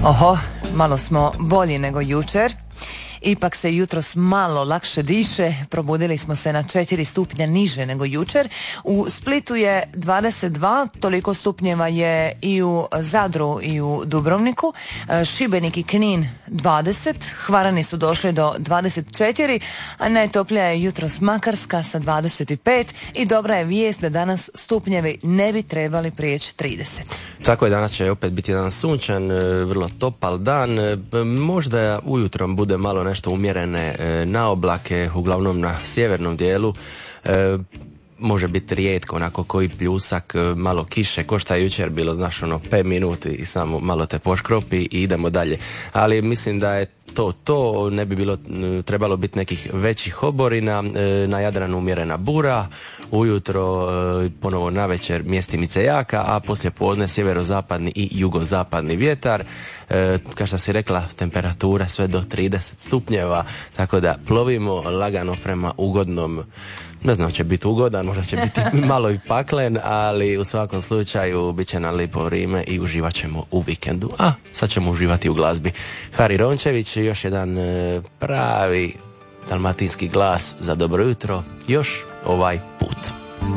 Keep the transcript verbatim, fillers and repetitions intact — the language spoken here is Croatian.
Oho, malo smo bolji nego jučer. Ipak se jutros malo lakše diše, probudili smo se na četiri stupnja niže nego jučer. U Splitu je dvadeset dva, toliko stupnjeva je i u Zadru i u Dubrovniku. Šibenik i Knin dvadeset, Hvarani su došli do dvadeset četiri, a najtoplija je jutros Makarska sa dvadeset pet i dobra je vijest da danas stupnjevi ne bi trebali prijeći trideset. Tako je, danas će opet biti jedan sunčan, vrlo topal dan. Možda ujutro bude malo nešto umjerene na oblake, uglavnom na sjevernom dijelu. E, može biti rijetko, onako koji pljusak, malo kiše, ko šta je jučer bilo, znaš, ono, pet minuti i samo malo te poškropi i idemo dalje. Ali mislim da je to to, ne bi bilo trebalo biti nekih većih oborina, na Jadranu umjerena bura, ujutro ponovo navečer mjestimice jaka, a poslije podne sjeverozapadni i jugozapadni vjetar. E, kao što si rekla, temperatura sve do trideset stupnjeva, tako da plovimo lagano prema ugodnom. Ne znam, će biti ugodan, možda će biti malo i paklen, ali u svakom slučaju bit će nam lijepo vrijeme i uživat ćemo u vikendu. A sad ćemo uživati u glazbi. Hari Rončević, još jedan pravi dalmatinski glas za dobro jutro, još ovaj put.